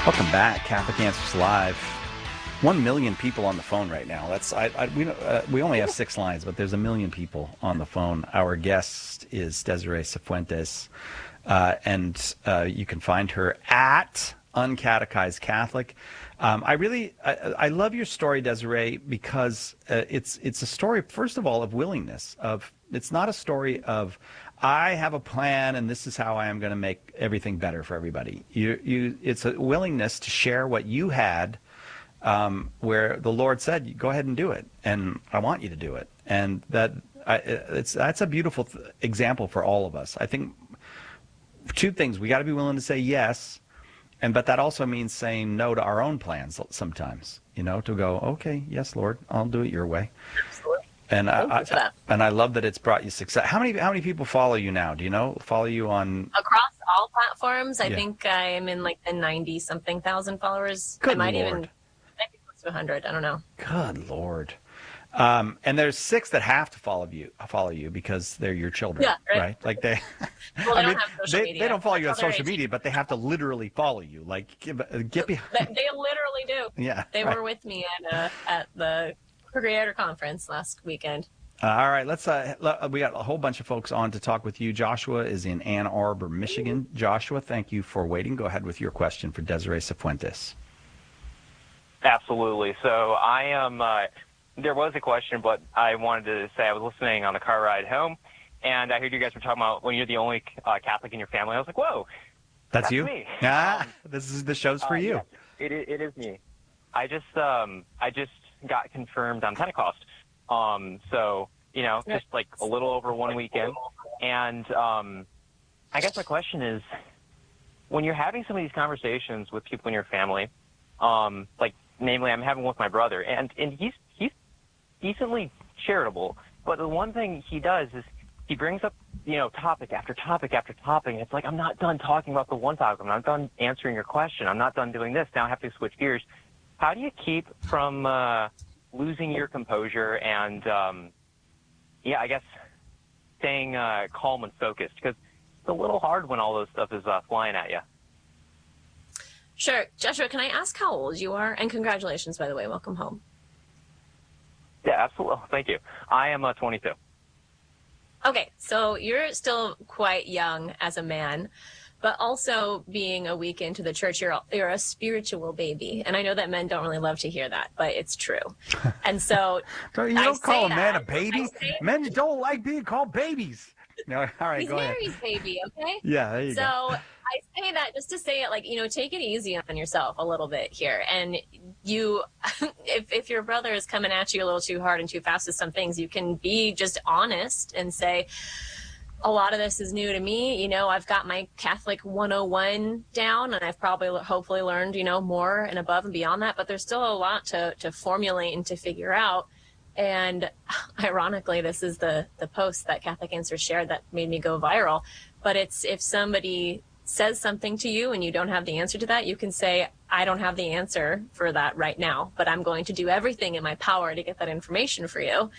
Welcome back, Catholic Answers Live. 1 million people on the phone right now. We only have 6 lines, but there's 1 million people on the phone. Our guest is Desiree Cifuentes, and you can find her at Uncatechized Catholic. I love your story, Desiree, because it's a story, first of all, of willingness. It's not a story of I have a plan and this is how I am going to make everything better for everybody. It's a willingness to share what you had, where the Lord said, "Go ahead and do it," and I want you to do it, and that's a beautiful example for all of us. I think 2 things: we got to be willing to say yes, but that also means saying no to our own plans sometimes. To go, okay, yes, Lord, I'll do it your way. Absolutely. And I love that it's brought you success. How many people follow you now? Do you know? Follow you on across all platforms? I think I'm in like the 90-something thousand followers. Good I might Lord. even be close to 100. I don't know. Good Lord. And there's 6 that have to follow you because they're your children, Yeah, right? Like they. Well, they don't have social media. They don't follow you on social 18. media, but they have to literally follow you. Like get behind. They literally do. Yeah. They were with me at the Creator Conference last weekend. All right, we got a whole bunch of folks on to talk with you. Joshua is in Ann Arbor, Michigan. Joshua, thank you for waiting. Go ahead with your question for Desiree Cifuentes. Absolutely. So I am, there was a question, but I wanted to say I was listening on the car ride home, and I heard you guys were talking about when you're the only Catholic in your family. I was like, whoa. That's you? Me. The show's for you. Yes, it is me. I just got confirmed on Pentecost. So, just like a little over 1 weekend. And I guess my question is, when you're having some of these conversations with people in your family, like namely I'm having with my brother, and he's decently charitable, but the one thing he does is he brings up, topic after topic after topic, and it's like, I'm not done talking about the one topic. I'm not done answering your question. I'm not done doing this. Now I have to switch gears. How do you keep from losing your composure and, I guess staying calm and focused? Because it's a little hard when all those stuff is flying at you. Sure. Joshua, can I ask how old you are? And congratulations, by the way. Welcome home. Yeah, absolutely. Thank you. I am 22. Okay, so you're still quite young as a man, but also being a week into the church, you're a spiritual baby. And I know that men don't really love to hear that, but it's true. And so you don't call a man a baby. Men don't like being called babies. No, all right, he's go ahead. Mary's baby, okay? Yeah, there you go. So I say that just to say it, like, take it easy on yourself a little bit here. And you, if your brother is coming at you a little too hard and too fast with some things, you can be just honest and say, a lot of this is new to me. I've got my Catholic 101 down, and I've hopefully learned, more and above and beyond that. But there's still a lot to formulate and to figure out. And ironically, this is the post that Catholic Answers shared that made me go viral. But it's, if somebody says something to you and you don't have the answer to that, you can say, I don't have the answer for that right now, but I'm going to do everything in my power to get that information for you.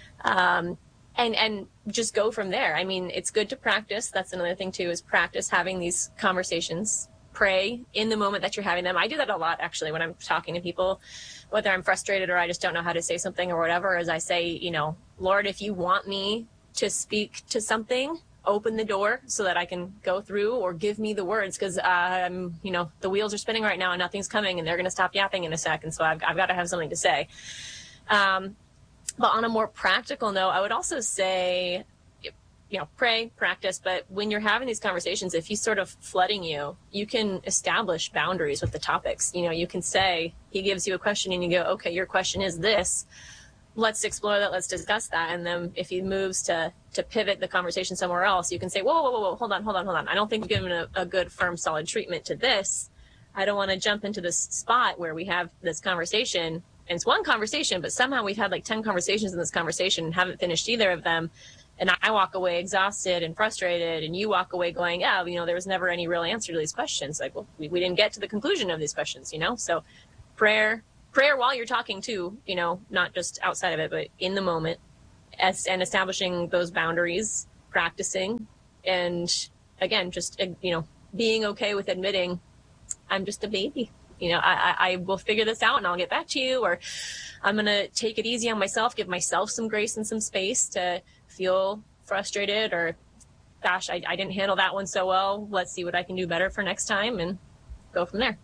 And just go from there. I mean, it's good to practice. That's another thing too, is practice having these conversations. Pray in the moment that you're having them. I do that a lot, actually, when I'm talking to people, whether I'm frustrated or I just don't know how to say something or whatever, is I say, Lord, if you want me to speak to something, open the door so that I can go through, or give me the words, because I'm, the wheels are spinning right now and nothing's coming, and they're going to stop yapping in a second. So I've got to have something to say. But on a more practical note, I would also say, pray, practice. But when you're having these conversations, if he's sort of flooding you, you can establish boundaries with the topics. You can say, he gives you a question and you go, okay, your question is this. Let's explore that. Let's discuss that. And then if he moves to pivot the conversation somewhere else, you can say, whoa, hold on. I don't think you've given a good, firm, solid treatment to this. I don't want to jump into this spot where we have this conversation. And it's one conversation, but somehow we've had like 10 conversations in this conversation and haven't finished either of them. And I walk away exhausted and frustrated, and you walk away going, there was never any real answer to these questions. Like, well, we didn't get to the conclusion of these questions, So prayer while you're talking too, not just outside of it, but in the moment, and establishing those boundaries, practicing, and again, just, being okay with admitting I'm just a baby. I will figure this out and I'll get back to you, or I'm going to take it easy on myself, give myself some grace and some space to feel frustrated, or gosh, I didn't handle that one so well. Let's see what I can do better for next time and go from there.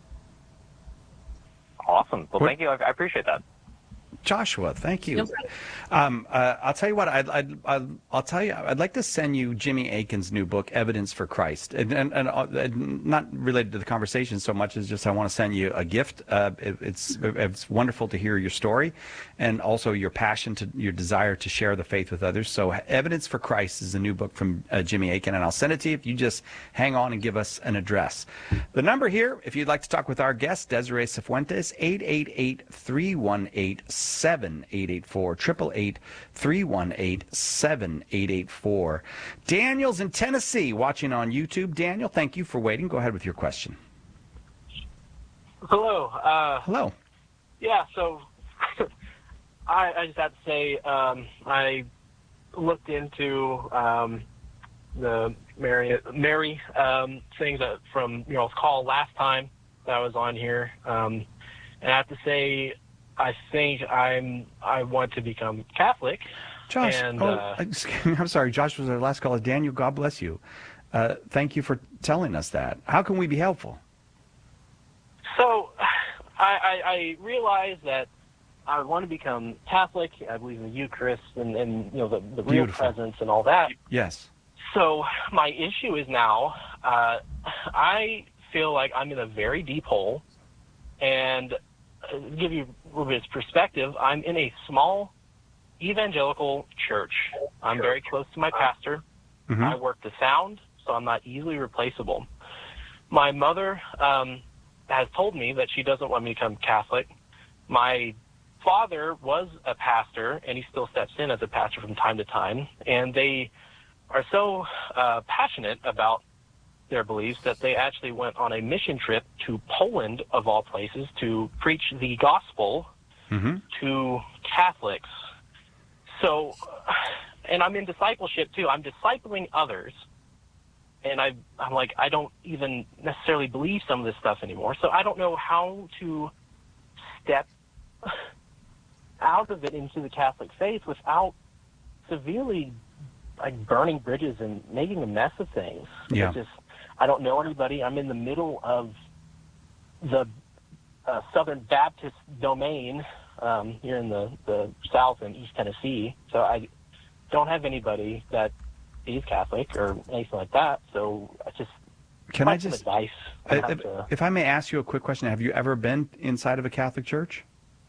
Awesome. Well, thank you. I appreciate that. Joshua, thank you. No problem. I'll tell you what. I'll tell you. I'd like to send you Jimmy Akin's new book, Evidence for Christ, and not related to the conversation so much as just I want to send you a gift. It's wonderful to hear your story, and also your passion your desire to share the faith with others. So, Evidence for Christ is a new book from Jimmy Akin, and I'll send it to you if you just hang on and give us an address. The number here, if you'd like to talk with our guest, Desiree Cifuentes, 888-318-7884, 888-318-7884. Daniel's in Tennessee, watching on YouTube. Daniel, thank you for waiting. Go ahead with your question. Hello. Hello. Yeah, so I just have to say I looked into the Mary things from call last time that I was on here, and I have to say I think I want to become Catholic. Josh, and, I'm sorry, Josh was our last caller. Daniel, God bless you. Thank you for telling us that. How can we be helpful? So I realized that I want to become Catholic. I believe in the Eucharist and the real presence and all that. Yes. So my issue is now I feel like I'm in a very deep hole, and to give you a little bit of perspective, I'm in a small evangelical church. I'm very close to my pastor. Mm-hmm. I work the sound, so I'm not easily replaceable. My mother has told me that she doesn't want me to become Catholic. My father was a pastor, and he still steps in as a pastor from time to time, and they are so passionate about their beliefs that they actually went on a mission trip to Poland, of all places, to preach the gospel to Catholics. So, and I'm in discipleship too. I'm discipling others, and I'm like, I don't even necessarily believe some of this stuff anymore. So I don't know how to step out of it into the Catholic faith without severely burning bridges and making a mess of things. Yeah. I don't know anybody. I'm in the middle of the Southern Baptist domain here in the South and East Tennessee. So I don't have anybody that is Catholic or anything like that. So I just some advice. If I may ask you a quick question, have you ever been inside of a Catholic church?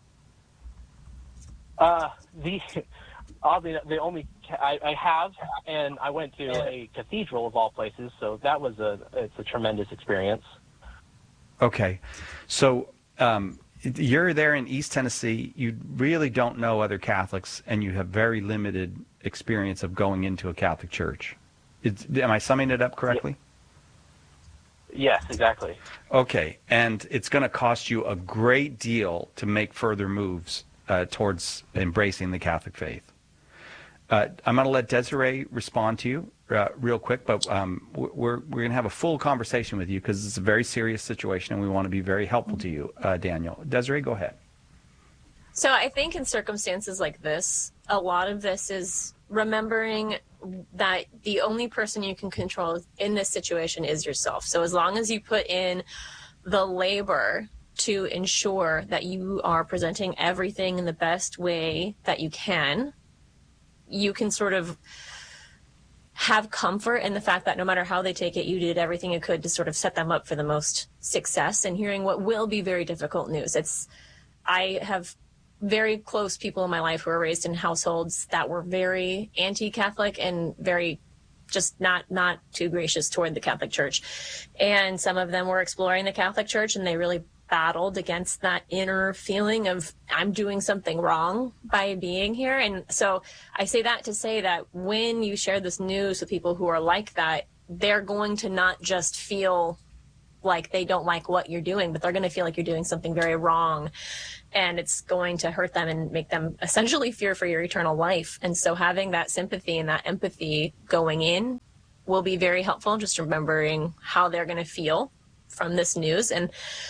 The only I have, and I went to a cathedral of all places, so that was it's a tremendous experience. Okay, so you're there in East Tennessee. You really don't know other Catholics, and you have very limited experience of going into a Catholic church. Am I summing it up correctly? Yes, exactly. Okay, and it's going to cost you a great deal to make further moves towards embracing the Catholic faith. I'm going to let Desiree respond to you real quick, but we're going to have a full conversation with you because it's a very serious situation, and we want to be very helpful to you, Daniel. Desiree, go ahead. So I think in circumstances like this, a lot of this is remembering that the only person you can control in this situation is yourself. So as long as you put in the labor to ensure that you are presenting everything in the best way that you can sort of have comfort in the fact that no matter how they take it, you did everything you could to sort of set them up for the most success, and hearing what will be very difficult news. I have very close people in my life who were raised in households that were very anti-Catholic and very just not too gracious toward the Catholic Church. And some of them were exploring the Catholic Church, and they really battled against that inner feeling of I'm doing something wrong by being here. And so I say that to say that when you share this news with people who are like that, they're going to not just feel like they don't like what you're doing, but they're going to feel like you're doing something very wrong, and it's going to hurt them and make them essentially fear for your eternal life. And so having that sympathy and that empathy going in will be very helpful, just remembering how they're going to feel from this news. And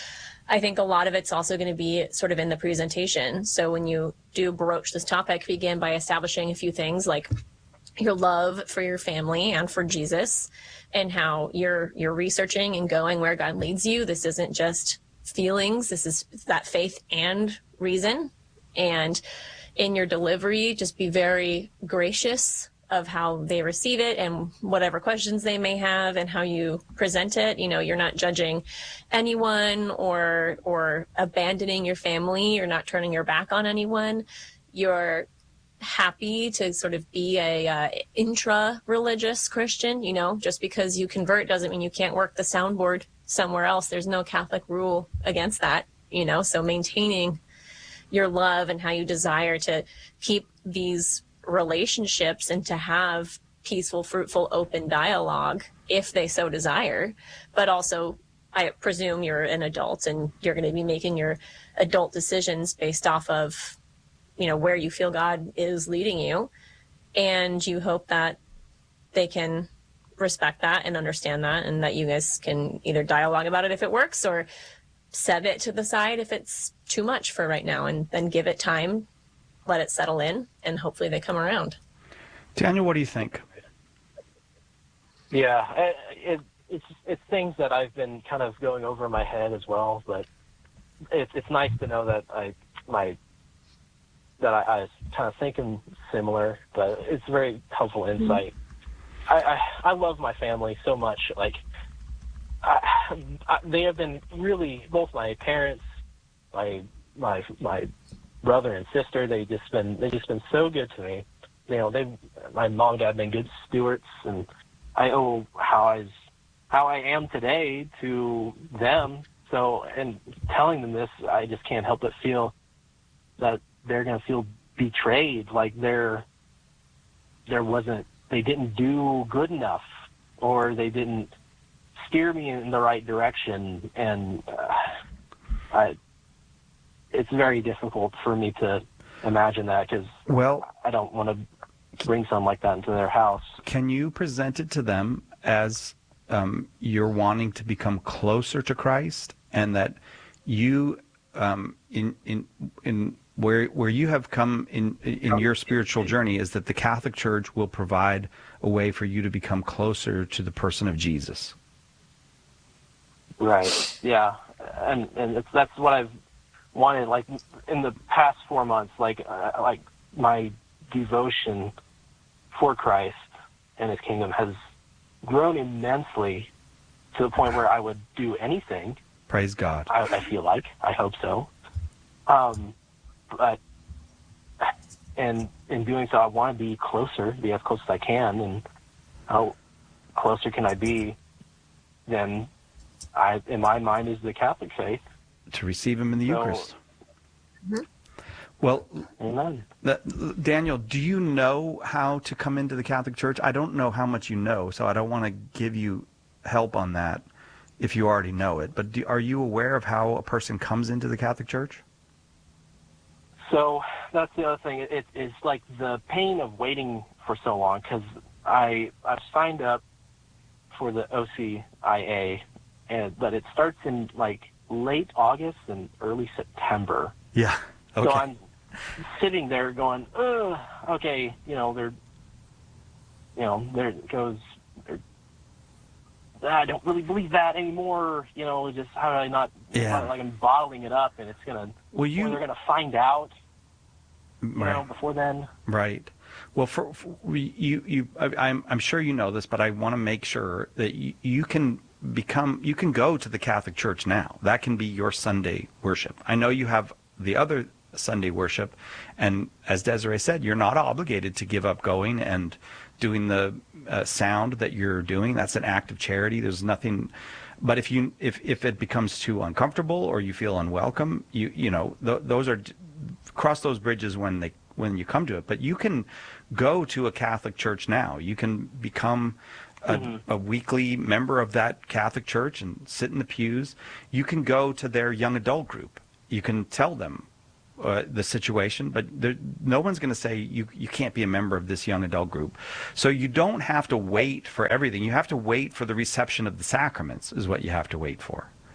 I think a lot of it's also going to be sort of in the presentation. So when you do broach this topic, begin by establishing a few things like your love for your family and for Jesus, and how you're researching and going where God leads you. This isn't just feelings. This is that faith and reason. And in your delivery, just be very gracious of how they receive it and whatever questions they may have and how you present it. You know, you're not judging anyone or abandoning your family. You're not turning your back on anyone. You're happy to sort of be a intra-religious Christian. You know, just because you convert doesn't mean you can't work the soundboard somewhere else. There's no Catholic rule against that, you know, so maintaining your love and how you desire to keep these relationships and to have peaceful, fruitful, open dialogue if they so desire. But also, I presume you're an adult and you're going to be making your adult decisions based off of, you know, where you feel God is leading you. And you hope that they can respect that and understand that, and that you guys can either dialogue about it if it works or set it to the side if it's too much for right now, and then give it time, let it settle in, and hopefully they come around. Daniel, what do you think? Yeah, it's things that I've been kind of going over in my head as well, but it's nice to know that I was kind of thinking similar, but it's very helpful insight. I love my family so much. Like, they have been really, both my parents, my brother and sister, they've just been so good to me. You know, my mom and dad have been good stewards, and I owe how I am today to them. So, and telling them this, I just can't help but feel that they're going to feel betrayed, like they didn't do good enough, or they didn't steer me in the right direction. And it's very difficult for me to imagine that, because I don't want to bring something like that into their house. Can you present it to them as you're wanting to become closer to Christ, and that you in where you have come in your spiritual journey is that the Catholic Church will provide a way for you to become closer to the person of Jesus? Right. Yeah. And that's what I've wanted. Like, in the past 4 months, like my devotion for Christ and His kingdom has grown immensely, to the point where I would do anything. Praise God. I feel like. I hope so. But in doing so, I want to be closer, be as close as I can. And how closer can I be than in my mind, is the Catholic faith. To receive Him in the Eucharist. Mm-hmm. Well, Amen. Daniel, do you know how to come into the Catholic Church? I don't know how much you know, so I don't want to give you help on that if you already know it. But are you aware of how a person comes into the Catholic Church? So that's the other thing. It's like the pain of waiting for so long, because I've signed up for the OCIA, but it starts in like late August and early September. Yeah. Okay. So I'm sitting there going, okay, there it goes. I don't really believe that anymore. Just how do I not? Yeah. Like, I'm bottling it up, and it's gonna. Or they're gonna find out. Right. Before then. Right. Well, I'm sure you know this, but I want to make sure that you can go to the Catholic Church now. That can be your Sunday worship. I know you have the other Sunday worship, and as Desiree said, you're not obligated to give up going and doing the sound that you're doing. That's an act of charity. There's nothing. But if it becomes too uncomfortable or you feel unwelcome, those are, cross those bridges when you come to it. But you can go to a Catholic church now. You can become a weekly member of that Catholic church and sit in the pews. You can go to their young adult group. You can tell them the situation, but no one's going to say you can't be a member of this young adult group. So you don't have to wait for everything. You have to wait for the reception of the sacraments is what you have to wait for.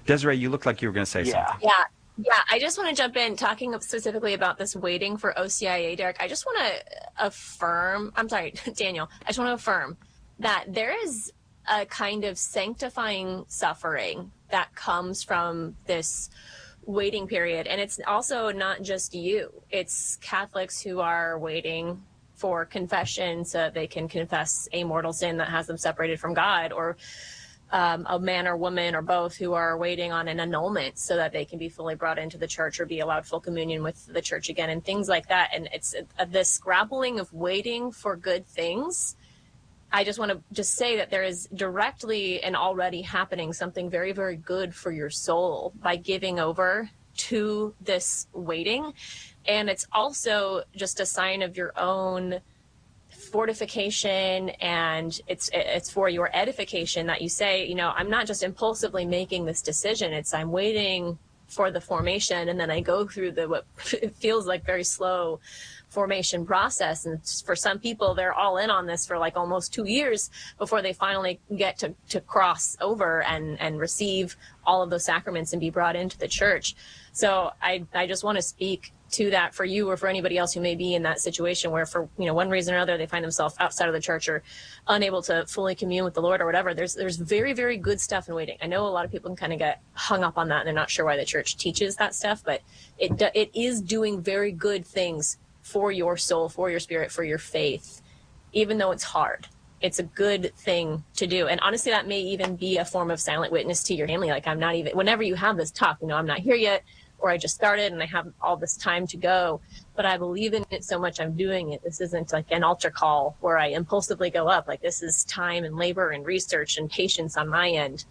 Desiree, you look like you were going to say something. Yeah, I just want to jump in talking specifically about this waiting for OCIA, Derek. I just want to affirm, I'm sorry, Daniel, I just want to affirm that there is a kind of sanctifying suffering that comes from this waiting period. And it's also not just you, it's Catholics who are waiting for confession so they can confess a mortal sin that has them separated from God, or a man or woman or both who are waiting on an annulment so that they can be fully brought into the church or be allowed full communion with the church again, and things like that. And it's this grappling of waiting for good things. I just want to just say that there is directly and already happening something very, very good for your soul by giving over to this waiting. And it's also just a sign of your own fortification, and it's for your edification that you say, I'm not just impulsively making this decision, I'm waiting for the formation, and then I go through what feels like very slow formation process. And for some people, they're all in on this for like almost 2 years before they finally get to cross over and receive all of those sacraments and be brought into the church. So I just want to speak to that for you, or for anybody else who may be in that situation where for one reason or another they find themselves outside of the church or unable to fully commune with the Lord or whatever. There's very, very good stuff in waiting. I know a lot of people can kind of get hung up on that and they're not sure why the church teaches that stuff, but it is doing very good things for your soul, for your spirit, for your faith, even though it's hard. It's a good thing to do. And honestly, that may even be a form of silent witness to your family. Like, whenever you have this talk, I'm not here yet, or I just started and I have all this time to go, but I believe in it so much I'm doing it. This isn't like an altar call where I impulsively go up. Like, this is time and labor and research and patience on my end.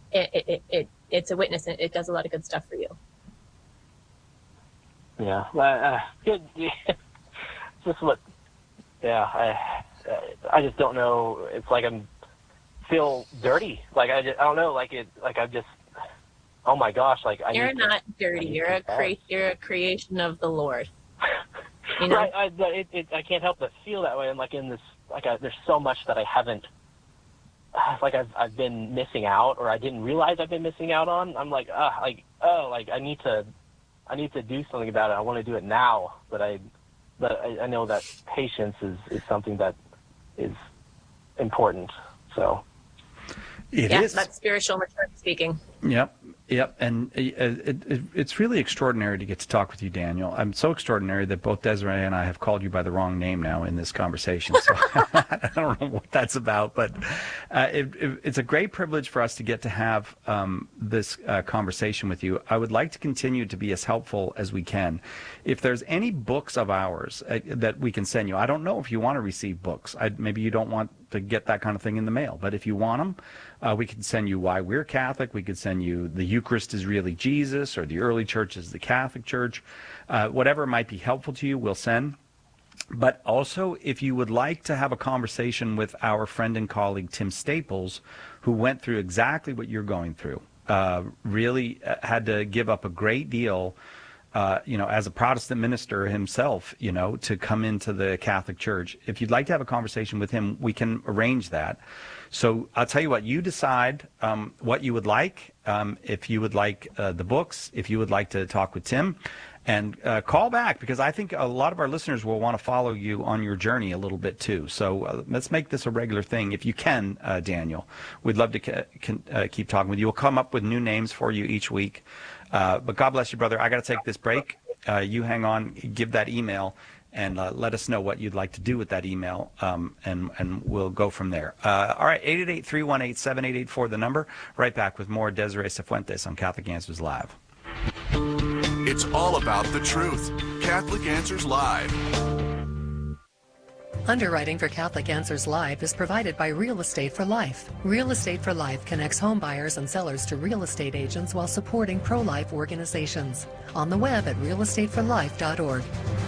It's a witness, and it does a lot of good stuff for you. Yeah, good. Just what? Yeah, I just don't know. It's like I feel dirty. Like I don't know. Like I'm just. Oh my gosh! Like you're not dirty. You're a creation of the Lord. Right. I can't help but feel that way. And like in this, there's so much that I haven't. Like I've been missing out, or I didn't realize I've been missing out on. I'm like, I need to do something about it. I want to do it now, but I know that patience is something that is important. So it is. That's spiritual maturity speaking. Yep, and it's really extraordinary to get to talk with you, Daniel. I'm so extraordinary that both Desiree and I have called you by the wrong name now in this conversation. So I don't know what that's about, but it's a great privilege for us to get to have this conversation with you. I would like to continue to be as helpful as we can. If there's any books of ours that we can send you, I don't know if you want to receive books. Maybe you don't want to get that kind of thing in the mail, but if you want them, we can send you Why We're Catholic. We could send you The Eucharist is Really Jesus, or The Early Church is the Catholic Church. Whatever might be helpful to you, we'll send. But also, if you would like to have a conversation with our friend and colleague Tim Staples, who went through exactly what you're going through, really had to give up a great deal, as a Protestant minister himself, to come into the Catholic Church. If you'd like to have a conversation with him, we can arrange that. So I'll tell you what, you decide what you would like, if you would like the books, if you would like to talk with Tim, and call back, because I think a lot of our listeners will want to follow you on your journey a little bit too. So let's make this a regular thing if you can, Daniel. We'd love to keep talking with you. We'll come up with new names for you each week. But God bless you, brother. I got to take this break. You hang on, give that email, and let us know what you'd like to do with that email, and we'll go from there. All right, 888-318-7884, the number. Right back with more Desiree Cifuentes on Catholic Answers Live. It's all about the truth. Catholic Answers Live. Underwriting for Catholic Answers Live is provided by Real Estate for Life. Real Estate for Life connects home buyers and sellers to real estate agents while supporting pro-life organizations. On the web at realestateforlife.org.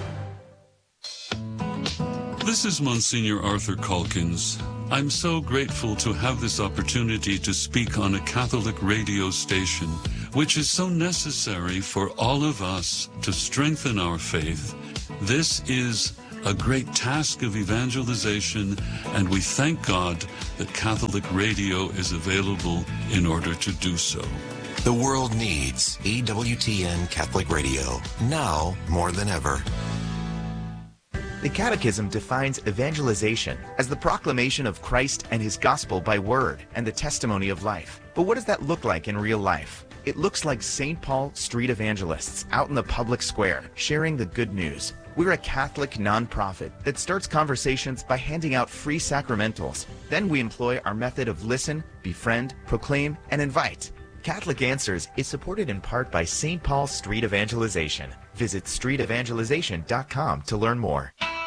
This is Monsignor Arthur Calkins. I'm so grateful to have this opportunity to speak on a Catholic radio station, which is so necessary for all of us to strengthen our faith. This is a great task of evangelization, and we thank God that Catholic radio is available in order to do so. The world needs EWTN Catholic Radio, now more than ever. The Catechism defines evangelization as the proclamation of Christ and his gospel by word and the testimony of life. But what does that look like in real life? It looks like St. Paul street evangelists out in the public square, sharing the good news. We're a Catholic nonprofit that starts conversations by handing out free sacramentals. Then we employ our method of listen, befriend, proclaim, and invite. Catholic Answers is supported in part by St. Paul Street Evangelization. Visit streetevangelization.com to learn more.